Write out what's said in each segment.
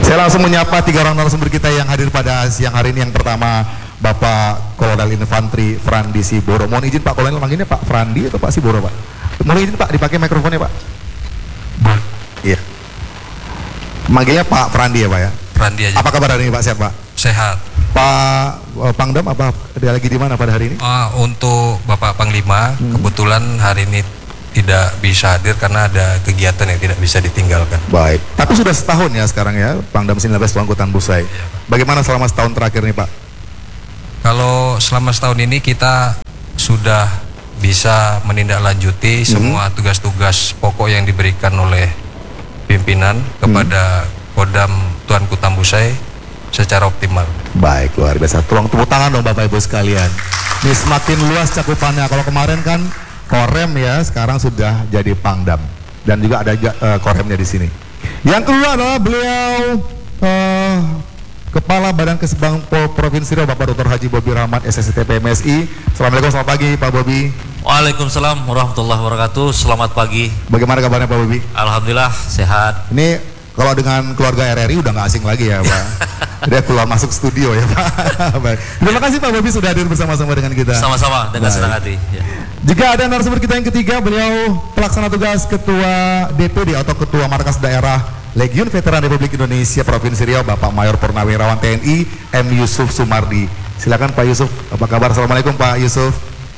Saya langsung menyapa 3 orang narasumber kita yang hadir pada siang hari ini. Yang pertama, Bapak Kolonel Infantri Frandi Siboro. Mohon izin Pak Kolonel, manggilnya Pak Frandi atau Pak Siboro Pak? Mohon izin Pak, dipakai mikrofonnya Pak. Iya. Manggilnya Pak Frandi ya Pak ya? Frandi aja. Apa kabar hari ini Pak? Sehat Pak? Sehat. Pak Pangdam apa dia lagi di mana pada hari ini? Untuk Bapak Panglima, kebetulan hari ini tidak bisa hadir karena ada kegiatan yang tidak bisa ditinggalkan. Baik. Tapi sudah setahun ya sekarang ya, Pangdam 19 Tuangkutan Busai. Iya, Bagaimana selama setahun terakhir nih Pak? Kalau selama setahun ini kita sudah bisa menindaklanjuti semua tugas-tugas pokok yang diberikan oleh pimpinan kepada Kodam Tuankutan Busai secara optimal. Baik, luar biasa. Tolong tepuk tangan dong Bapak Ibu sekalian. Ini semakin luas cakupannya. Kalau kemarin kan Korem ya, sekarang sudah jadi Pangdam dan juga ada Koremnya di sini. Yang kedua adalah beliau Kepala Badan Kesbang Provinsi Riau, Bapak Dr. Haji Bobi Rahmat, SSTP MSI. Assalamualaikum, selamat pagi Pak Bobi. Waalaikumsalam warahmatullahi wabarakatuh. Selamat pagi. Bagaimana kabarnya Pak Bobi? Alhamdulillah sehat. Ini kalau dengan keluarga RRI udah nggak asing lagi ya Pak. Dia keluar masuk studio ya Pak. Baik. Terima kasih Pak Bobi sudah hadir bersama-sama dengan kita. Sama-sama dengan senang hati. Ya. Juga ada narasumber kita yang ketiga, beliau pelaksana tugas Ketua DPD atau Ketua Markas Daerah Legiun Veteran Republik Indonesia Provinsi Riau, Bapak Mayor Purnawirawan TNI M. Yusuf Sumardi. Silakan Pak Yusuf, apa kabar? Assalamualaikum Pak Yusuf.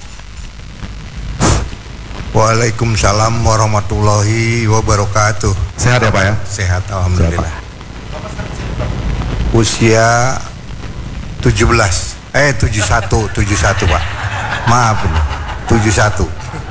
Waalaikumsalam warahmatullahi wabarakatuh. Sehat ya Pak ya? Sehat, alhamdulillah. Usia 71 Pak. Maaf ini. 71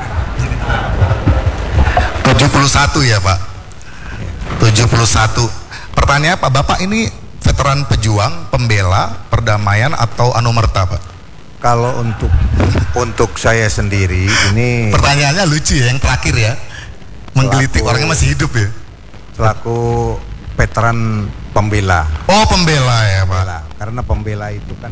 ya Pak. 71. Pertanyaan Pak, Bapak ini veteran pejuang, pembela, perdamaian atau anumerta Pak? Kalau untuk saya sendiri ini Pertanyaannya lucu ya, yang terakhir ya. Menggelitik, orangnya masih hidup ya. selaku veteran pembela. Oh, pembela ya Pak. Pembela. Karena pembela itu kan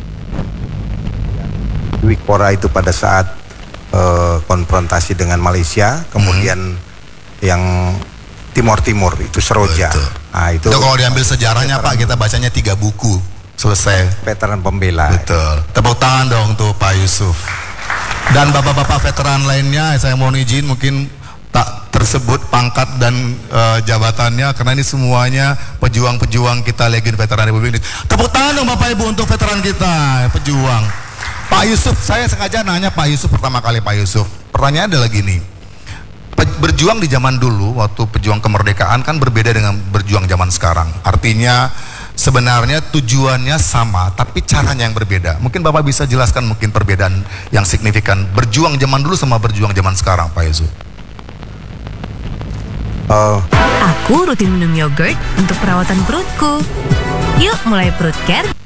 Dwikpora itu pada saat konfrontasi dengan Malaysia, kemudian yang Timur itu Seroja. Nah, itu kalau diambil sejarahnya Pak, kita bacanya 3 buku. Selesai. Veteran pembela. Betul. Tepuk tangan dong tuh Pak Yusuf. Dan bapak-bapak veteran lainnya, saya mohon izin mungkin tak tersebut pangkat dan jabatannya karena ini semuanya pejuang-pejuang kita Legiun Veteran Republik Indonesia. Tepuk tangan dong Bapak Ibu untuk veteran kita, pejuang. Pak Yusuf, saya sengaja nanya Pak Yusuf pertama kali Pak Yusuf. Pertanyaan adalah gini. Berjuang di zaman dulu waktu pejuang kemerdekaan kan berbeda dengan berjuang zaman sekarang. Artinya sebenarnya tujuannya sama tapi caranya yang berbeda. Mungkin Bapak bisa jelaskan mungkin perbedaan yang signifikan berjuang zaman dulu sama berjuang zaman sekarang Pak Yusuf. Aku rutin minum yogurt untuk perawatan perutku. Yuk mulai perut care